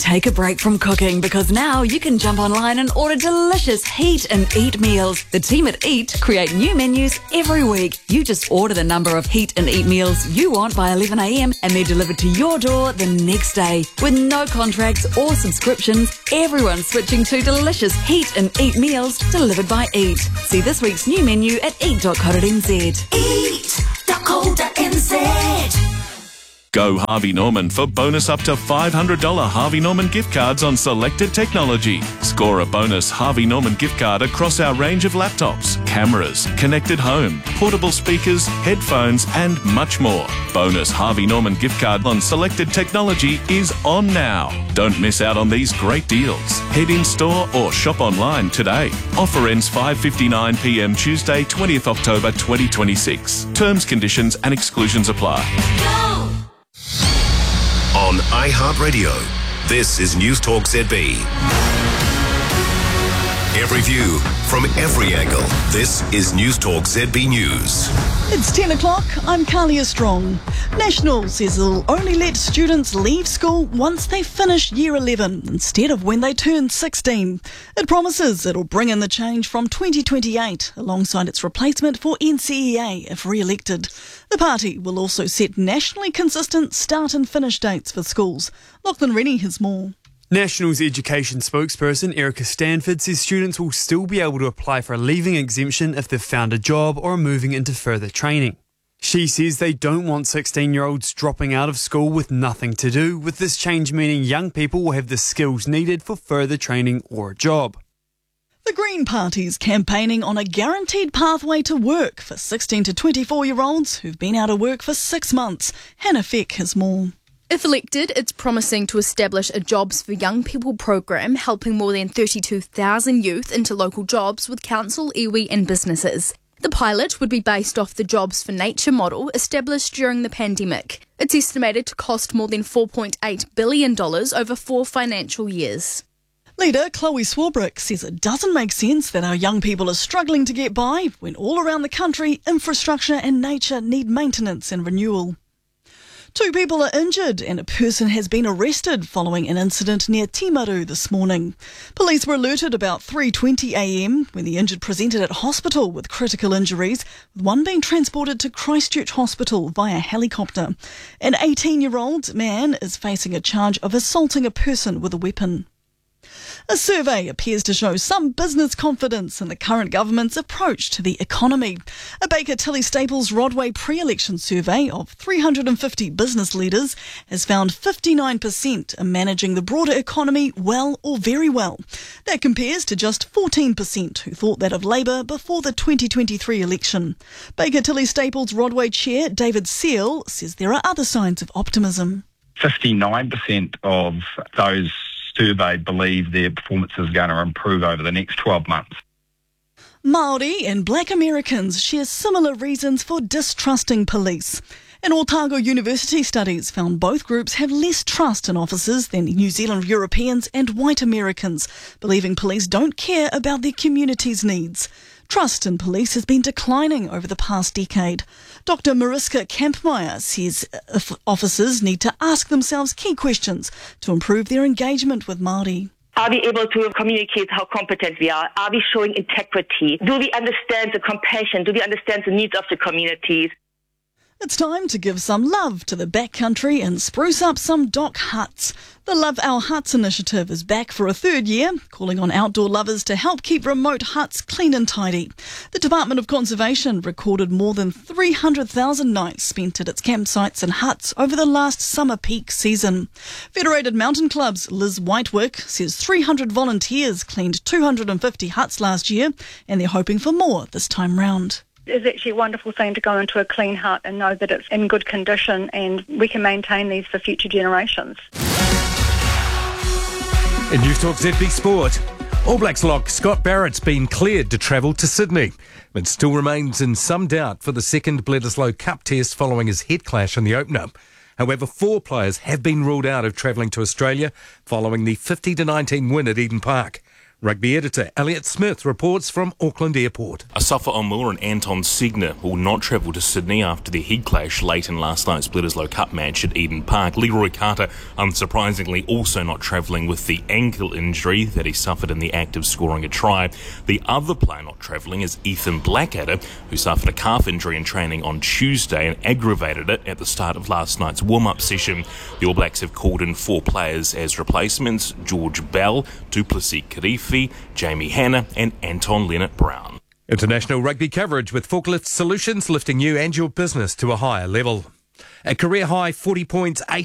Take a break from cooking because now you can jump online and order delicious Heat and Eat meals. The team at Eat create new menus every week. You just order the number of Heat and Eat meals you want by 11 a.m. and they're delivered to your door the next day. With no contracts or subscriptions, everyone's switching to delicious Heat and Eat meals delivered by Eat. See this week's new menu at eat.co.nz. Eat.co.nz. Go Harvey Norman for bonus up to $500 Harvey Norman gift cards on selected technology. Score a bonus Harvey Norman gift card across our range of laptops, cameras, connected home, portable speakers, headphones and much more. Bonus Harvey Norman gift card on selected technology is on now. Don't miss out on these great deals. Head in store or shop online today. Offer ends 5:59pm Tuesday, 20th October 2026. Terms, conditions and exclusions apply. Go! On iHeartRadio, this is News Talk ZB. Every view from every angle. This is News Talk ZB News. It's 10 o'clock. I'm Carlia Strong. National says it'll only let students leave school once they finish Year 11 instead of when they turn 16. It promises it'll bring in the change from 2028 alongside its replacement for NCEA if re-elected. The party will also set nationally consistent start and finish dates for schools. Lachlan Rennie has more. National's education spokesperson Erica Stanford says students will still be able to apply for a leaving exemption if they've found a job or are moving into further training. She says they don't want 16-year-olds dropping out of school with nothing to do, with this change meaning young people will have the skills needed for further training or a job. The Green Party's campaigning on a guaranteed pathway to work for 16 to 24-year-olds who've been out of work for 6 months. Hannah Feck has more. If elected, it's promising to establish a Jobs for Young People program, helping more than 32,000 youth into local jobs with council, iwi and businesses. The pilot would be based off the Jobs for Nature model established during the pandemic. It's estimated to cost more than $4.8 billion over 4 financial years. Leader Chloe Swarbrick says it doesn't make sense that our young people are struggling to get by when all around the country infrastructure and nature need maintenance and renewal. 2 people are injured and a person has been arrested following an incident near Timaru this morning. Police were alerted about 3:20am when the injured presented at hospital with critical injuries, with one being transported to Christchurch Hospital via helicopter. An 18-year-old man is facing a charge of assaulting a person with a weapon. A survey appears to show some business confidence in the current government's approach to the economy. A Baker Tilly Staples Rodway pre-election survey of 350 business leaders has found 59% are managing the broader economy well or very well. That compares to just 14% who thought that of Labour before the 2023 election. Baker Tilly Staples Rodway Chair David Seal says there are other signs of optimism. 59% of those surveyed believe their performance is going to improve over the next 12 months. Māori and Black Americans share similar reasons for distrusting police. An Otago University studies found both groups have less trust in officers than New Zealand Europeans and white Americans, believing police don't care about their community's needs. Trust in police has been declining over the past decade. Dr. Mariska Kampmeyer says officers need to ask themselves key questions to improve their engagement with Māori. Are we able to communicate how competent we are? Are we showing integrity? Do we understand the compassion? Do we understand the needs of the communities? It's time to give some love to the backcountry and spruce up some dock huts. The Love Our Huts initiative is back for a 3rd year, calling on outdoor lovers to help keep remote huts clean and tidy. The Department of Conservation recorded more than 300,000 nights spent at its campsites and huts over the last summer peak season. Federated Mountain Club's Liz Whitewick says 300 volunteers cleaned 250 huts last year, and they're hoping for more this time round. It's actually a wonderful thing to go into a clean hut and know that it's in good condition and we can maintain these for future generations. In News Talk ZB Sport, All Blacks lock Scott Barrett's been cleared to travel to Sydney, but still remains in some doubt for the second Bledisloe Cup test following his head clash in the opener. However, 4 players have been ruled out of travelling to Australia following the 50-19 win at Eden Park. Rugby editor Elliot Smith reports from Auckland Airport. Asafa Omura and Anton Segner will not travel to Sydney after their head clash late in last night's Bledisloe Cup match at Eden Park. Leroy Carter, unsurprisingly, also not travelling with the ankle injury that he suffered in the act of scoring a try. The other player not travelling is Ethan Blackadder, who suffered a calf injury in training on Tuesday and aggravated it at the start of last night's warm-up session. The All Blacks have called in 4 players as replacements: George Bell, Duplessis Kirifi, Jamie Hanna and Anton Leonard-Brown. International rugby coverage with Forklift Solutions, lifting you and your business to a higher level. A career high 40 points, 8